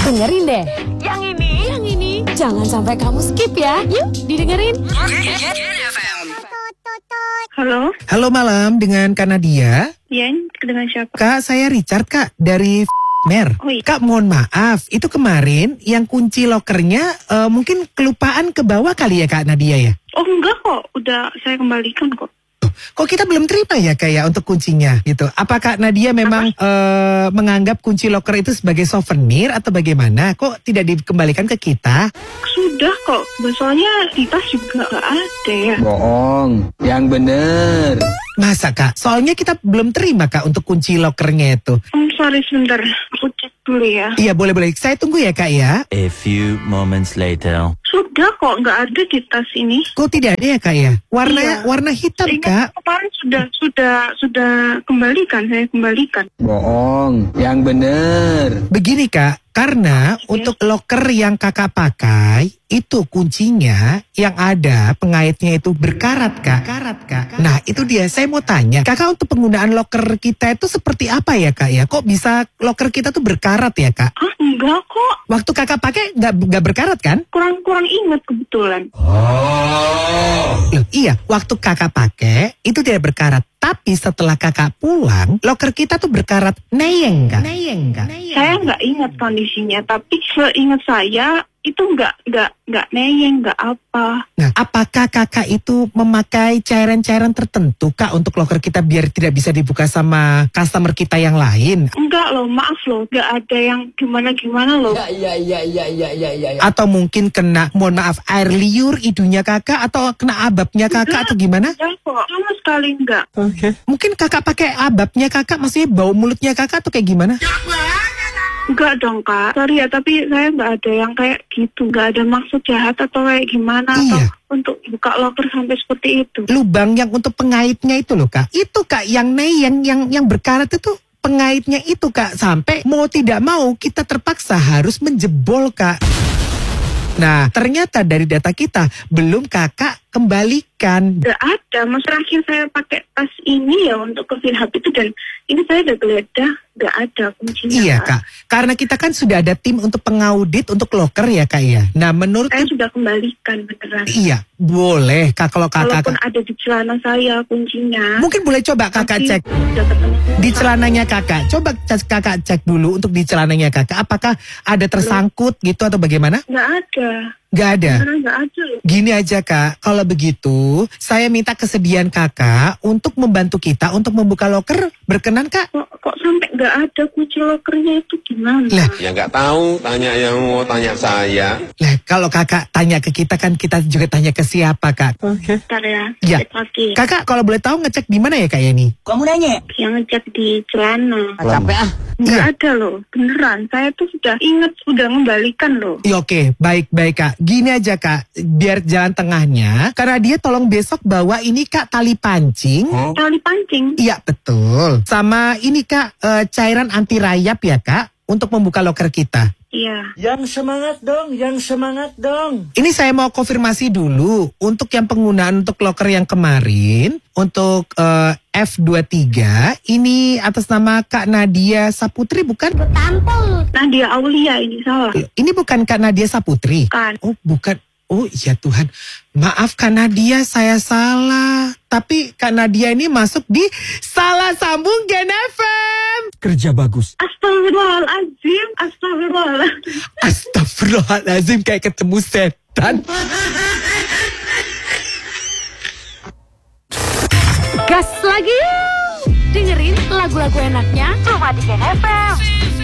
Dengerin deh. Yang ini. Jangan sampai kamu skip ya. Yuk, didengerin. Halo? Halo malam dengan Kak Nadia. Iya, dengan siapa? Kak, saya Richard Kak dari Mer. Oh, iya. Kak, mohon maaf. Itu kemarin yang kunci lokernya mungkin kelupaan ke bawah kali ya Kak Nadia ya? Oh enggak kok, udah saya kembalikan kok. Kok kita belum terima ya Kak ya untuk kuncinya gitu? Apakah Nadia memang menganggap kunci loker itu sebagai souvenir atau bagaimana? Kok tidak dikembalikan ke kita? Sudah kok, soalnya di tas juga gak ada ya. Bohong, yang bener. Masa Kak? Soalnya kita belum terima Kak untuk kunci lokernya itu. Sorry sebentar, aku cek dulu ya. Iya boleh-boleh, saya tunggu ya Kak ya. A few moments later. Sudah kok, gak ada di tas ini. Kok tidak ada ya Kak ya? Warna hitam Kak. Kemarin sudah kembalikan, saya kembalikan. Bohong, yang bener. Begini Kak, karena untuk loker yang Kakak pakai itu kuncinya yang ada pengaitnya itu berkarat Kak. Nah itu dia, saya mau tanya Kakak untuk penggunaan loker kita itu seperti apa ya Kak ya? Kok bisa loker kita tuh berkarat ya Kak? Ah enggak kok, Waktu Kakak pakai nggak berkarat kan? kurang ingat kebetulan. Loh, iya, waktu Kakak pakai itu tidak berkarat. Tapi setelah Kakak pulang, loker kita tuh berkarat neyeng Kak. Saya nggak ingat kondisinya, tapi seingat saya itu nggak neyeng, nggak apa. Nah, apakah Kakak itu memakai cairan-cairan tertentu Kak untuk loker kita biar tidak bisa dibuka sama customer kita yang lain? Enggak loh, maaf loh, nggak ada yang gimana loh. Iya. Atau mungkin kena, mohon maaf, air liur hidungnya Kakak atau kena ababnya Kakak atau gimana? Enggak kok, sama sekali enggak. Mungkin Kakak pakai ababnya Kakak, maksudnya bau mulutnya Kakak atau kayak gimana? Enggak dong Kak, sorry ya, tapi saya nggak ada yang kayak gitu, nggak ada maksud jahat atau kayak gimana Iya. atau untuk buka loker sampai seperti itu. Lubang yang untuk pengaitnya itu loh Kak. Itu Kak yang yang berkarat itu pengaitnya itu Kak. Sampai mau tidak mau kita terpaksa harus menjebol Kak. Nah ternyata dari data kita belum Kakak kembalikan. Nggak ada, mas terakhir saya pakai tas ini ya untuk ke Vinhub itu, dan ini saya udah geledah, nggak ada kuncinya. Iya Kak, karena kita kan sudah ada tim untuk pengaudit untuk loker ya Kak ya. Nah menurut Saya sudah kembalikan beneran. iya boleh Kak kalau Kakak Walaupun ada di celana saya kuncinya. mungkin boleh coba Kakak tapi cek udah ketemu. di celananya Kakak. Coba Kakak cek dulu untuk di celananya Kakak. Apakah ada tersangkut gitu atau bagaimana? Nggak ada. Nggak ada. Beneran nggak ada loh. Gini aja Kak, kalau begitu saya minta kesediaan Kakak untuk membantu kita untuk membuka loker. Berkenan Kak? Kok sampai nggak ada kunci lokernya itu gimana? Lah, Ya nggak tahu, tanya yang mau tanya saya. kalau Kakak tanya ke kita kan kita juga tanya ke siapa Kak? Bentar ya, Ya. cek lagi. Kakak kalau boleh tahu ngecek di mana ya Kak Yani? Kamu nanya? Yang ngecek di celana. Capek ah. Nggak Iya. ada loh, beneran. Saya tuh sudah ingat, sudah mengembalikan loh. Ya, oke, baik Kak. Gini aja Kak, biar jalan tengahnya. Karena dia tolong besok bawa ini Kak tali pancing. Tali pancing. Iya betul. Sama ini Kak cairan anti rayap ya Kak untuk membuka loker kita. Iya. Yang semangat dong. Ini saya mau konfirmasi dulu untuk yang penggunaan untuk loker yang kemarin untuk F23 ini atas nama Kak Nadia Saputri bukan? Nadia Aulia ini salah. Ini bukan Kak Nadia Saputri. Kan. Oh bukan. Oh iya Tuhan, maaf Kak Nadia saya salah. Tapi Kak Nadia ini masuk di Salah Sambung Gen FM. Kerja bagus. Astagfirullahaladzim. Astagfirullahaladzim kayak ketemu setan. Gas lagi yuk. Dengerin lagu-lagu enaknya cuma di Gen FM.